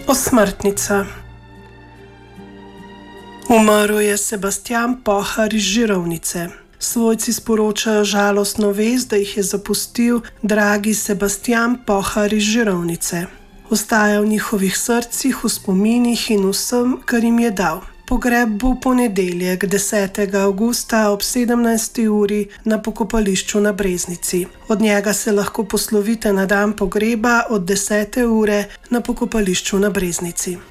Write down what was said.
Osmrtnica. Umrl je Sebastijan Pohar iz Žirovnice. Svojci sporočajo žalostno vest, da jih je zapustil dragi Sebastijan Pohar iz Žirovnice. Ostaja v njihovih srcih, v spominih in vsem, kar jim je dal. Pogreb bo v ponedeljek, 10. avgusta ob 17. uri na pokopališču na Breznici. Od njega se lahko poslovite na dan pogreba od 10. ure na pokopališču na Breznici.